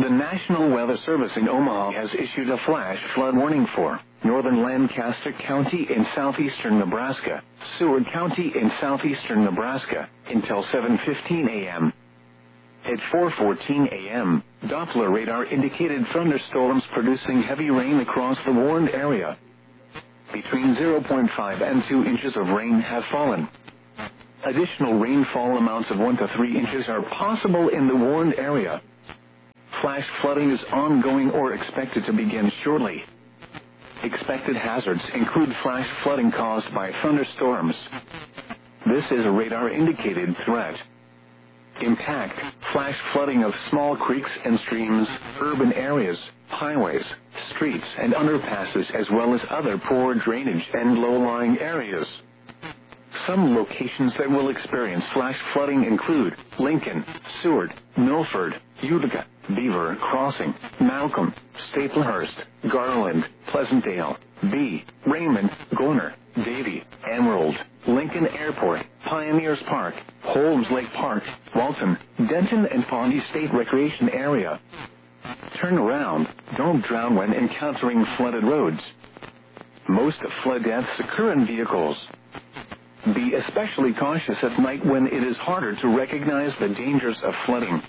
The National Weather Service in Omaha has issued a flash flood warning for northern Lancaster County in southeastern Nebraska, Seward County in southeastern Nebraska, until 7:15 a.m. At 4:14 a.m., Doppler radar indicated thunderstorms producing heavy rain across the warned area. Between 0.5 and 2 inches of rain have fallen. Additional rainfall amounts of 1 to 3 inches are possible in the warned area. Flash flooding is ongoing or expected to begin shortly. Expected hazards include flash flooding caused by thunderstorms. This is a radar-indicated threat. Impact: flash flooding of small creeks and streams, urban areas, highways, streets and underpasses, as well as other poor drainage and low-lying areas. Some locations that will experience flash flooding include Lincoln, Seward, Milford, Utica, Beaver Crossing, Malcolm, Staplehurst, Garland, Pleasantdale, Raymond, Gorner, Davie, Emerald, Lincoln Airport, Pioneers Park, Holmes Lake Park, Walton, Denton and Pawnee State Recreation Area. Turn around. Don't drown when encountering flooded roads. Most flood deaths occur in vehicles. Be especially cautious at night when it is harder to recognize the dangers of flooding.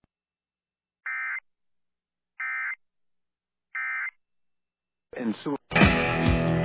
And so